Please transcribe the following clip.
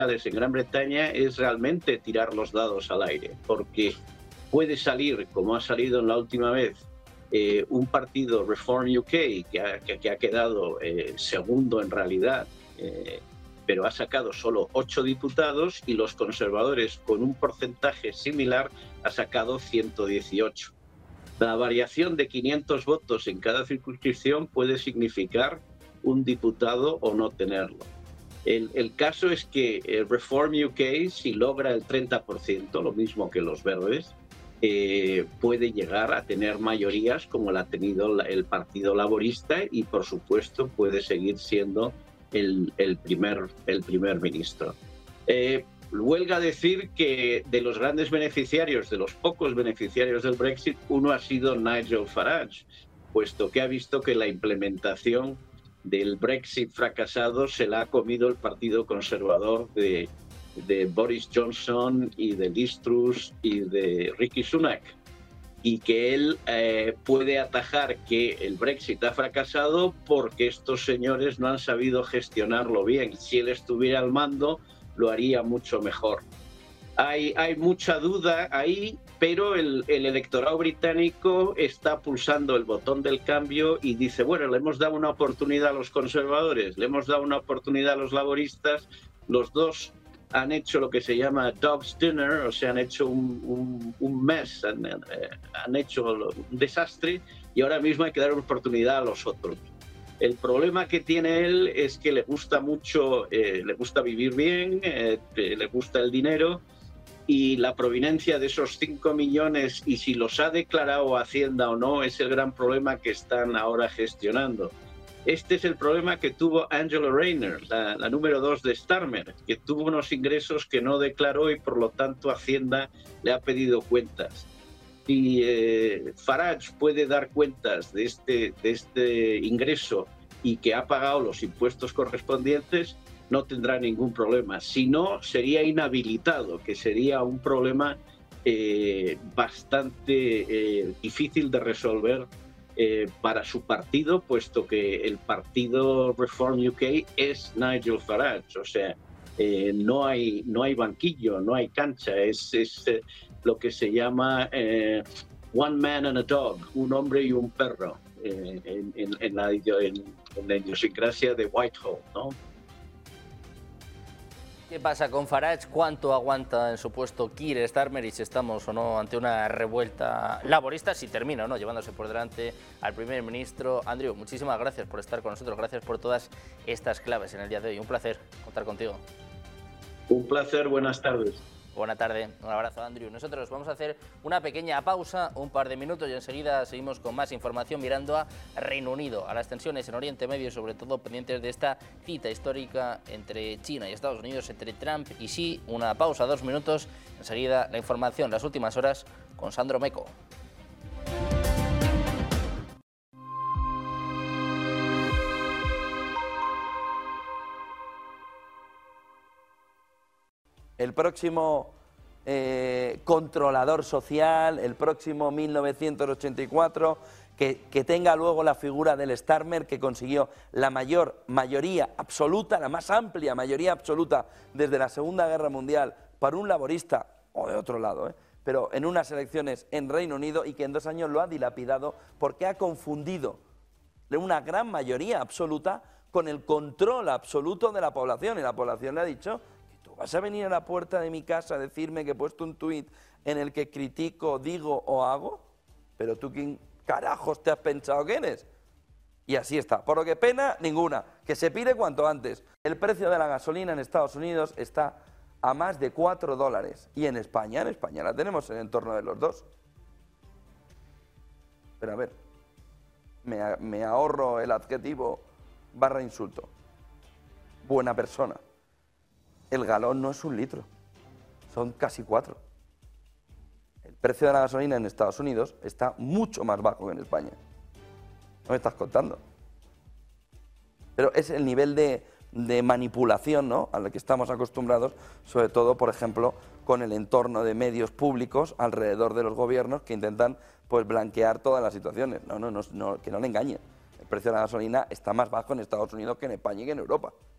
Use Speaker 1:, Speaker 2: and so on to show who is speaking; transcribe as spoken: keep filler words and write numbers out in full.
Speaker 1: en Gran Bretaña es realmente tirar los dados al aire, porque puede salir, como ha salido en la última vez, eh, un partido Reform U K que ha, que, que ha quedado eh, segundo en realidad, eh, pero ha sacado solo ocho diputados, y los conservadores, con un porcentaje similar, ha sacado ciento dieciocho. La variación de quinientos votos en cada circunscripción puede significar un diputado o no tenerlo. El, el caso es que el Reform U K, si logra el treinta por ciento, lo mismo que los verdes, eh, puede llegar a tener mayorías como la ha tenido el Partido Laborista, y por supuesto puede seguir siendo el, el, primer, el primer ministro. Eh, huelga decir que de los grandes beneficiarios, de los pocos beneficiarios del Brexit, uno ha sido Nigel Farage, puesto que ha visto que la implementación del Brexit fracasado se la ha comido el Partido Conservador de, de Boris Johnson y de Liz Truss y de Rishi Sunak, y que él eh, puede atajar que el Brexit ha fracasado porque estos señores no han sabido gestionarlo bien. Si él estuviera al mando, lo haría mucho mejor. Hay, hay mucha duda ahí, pero el, el electorado británico está pulsando el botón del cambio y dice, bueno, le hemos dado una oportunidad a los conservadores, le hemos dado una oportunidad a los laboristas, los dos han hecho lo que se llama dog's dinner, o sea, han hecho un, un, un mess, han, eh, han hecho un desastre, y ahora mismo hay que dar una oportunidad a los otros. El problema que tiene él es que le gusta mucho, eh, le gusta vivir bien, eh, le gusta el dinero, y la proveniencia de esos cinco millones, y si los ha declarado Hacienda o no, es el gran problema que están ahora gestionando. Este es el problema que tuvo Angela Rayner, la, la número dos de Starmer, que tuvo unos ingresos que no declaró y por lo tanto Hacienda le ha pedido cuentas. Si eh, Farage puede dar cuentas de este, de este ingreso y que ha pagado los impuestos correspondientes, no tendrá ningún problema. Si no, sería inhabilitado, que sería un problema eh, bastante eh, difícil de resolver eh, para su partido, puesto que el partido Reform U K es Nigel Farage. O sea, eh, no hay, no hay banquillo, no hay cancha, es, es eh, lo que se llama eh, one man and a dog, un hombre y un perro, eh, en, en, en, la, en, en la idiosincrasia de Whitehall, ¿no?
Speaker 2: ¿Qué pasa con Farage? ¿Cuánto aguanta en su puesto Keir Starmer? Y si estamos o no ante una revuelta laborista, si termina o no, llevándose por delante al primer ministro. Andrew, muchísimas gracias por estar con nosotros, gracias por todas estas claves en el día de hoy. Un placer contar contigo.
Speaker 1: Un placer, buenas tardes.
Speaker 2: Buena tarde, un abrazo, Andrew. Nosotros vamos a hacer una pequeña pausa, un par de minutos, y enseguida seguimos con más información mirando a Reino Unido, a las tensiones en Oriente Medio y sobre todo pendientes de esta cita histórica entre China y Estados Unidos, entre Trump y Xi. Una pausa, dos minutos, enseguida la información, las últimas horas con Sandro Meco.
Speaker 3: El próximo eh, controlador social, el próximo mil novecientos ochenta y cuatro, que, que tenga luego la figura del Starmer, que consiguió la mayor mayoría absoluta, la más amplia mayoría absoluta desde la Segunda Guerra Mundial para un laborista, o de otro lado, ¿eh? pero en unas elecciones en Reino Unido, y que en dos años lo ha dilapidado porque ha confundido una gran mayoría absoluta con el control absoluto de la población, y la población le ha dicho: ¿vas a venir a la puerta de mi casa a decirme que he puesto un tuit en el que critico, digo o hago? ¿Pero tú quién carajos te has pensado que eres? Y así está. Por lo que pena, ninguna. Que se pide cuanto antes. El precio de la gasolina en Estados Unidos está a más de cuatro dólares. Y en España, en España la tenemos en torno de los dos. Pero a ver, me, me ahorro el adjetivo barra insulto. Buena persona. El galón no es un litro, son casi cuatro. El precio de la gasolina en Estados Unidos está mucho más bajo que en España. No me estás contando. Pero es el nivel de, de manipulación, ¿no?, al que estamos acostumbrados, sobre todo, por ejemplo, con el entorno de medios públicos alrededor de los gobiernos que intentan, pues, blanquear todas las situaciones. No, no, no, no, que no le engañen. El precio de la gasolina está más bajo en Estados Unidos que en España y que en Europa.